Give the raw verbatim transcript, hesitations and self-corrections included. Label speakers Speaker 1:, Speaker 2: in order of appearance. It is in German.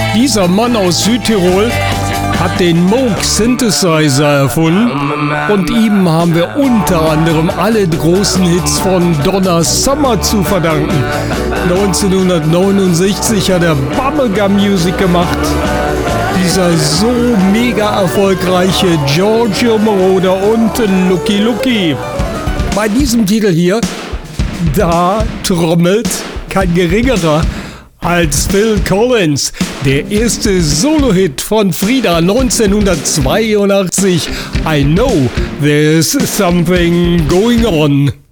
Speaker 1: Dieser Mann aus Südtirol hat den Moog Synthesizer erfunden und ihm haben wir unter anderem alle großen Hits von Donna Summer zu verdanken. neunzehnhundertneunundsechzig hat er Bubblegum Music gemacht. Dieser so mega erfolgreiche Giorgio Moroder und Lucky Lucky. Bei diesem Titel hier, da trommelt kein geringerer als Phil Collins. Der erste Solo-Hit von Frida neunzehnhundertzweiundachtzig. I know there's something going on.